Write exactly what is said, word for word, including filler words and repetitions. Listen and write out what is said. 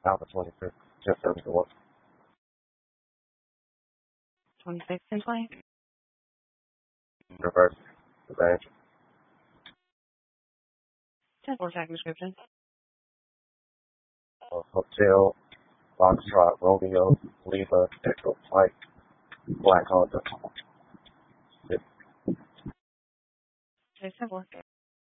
Alpha twenty-six, just seven to one. twenty-six and twenty. Reverse, advantage. ten four tag description. Uh, Hotel, Foxtrot, Romeo, Lima, Echo, Mike, Black Honda. Okay, ten four.